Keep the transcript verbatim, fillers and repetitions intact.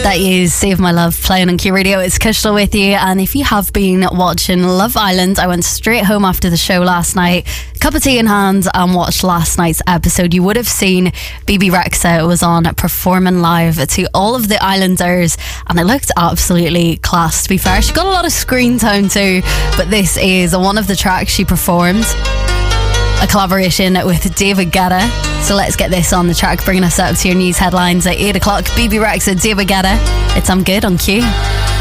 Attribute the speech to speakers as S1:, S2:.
S1: That is Save My Love playing on Q Radio. It's Kushla with you, and if you have been watching Love Island, I went straight home after the show last night, cup of tea in hand, and watched last night's episode. You would have seen Bebe Rexha was on performing live to all of the Islanders, and it looked absolutely class, to be fair. She got a lot of screen time too, but this is one of the tracks she performed, a collaboration with David Guetta. So let's get this on the track, bringing us up to your news headlines at eight o'clock. Bebe Rexha, David Guetta. It's I'm Good on Q.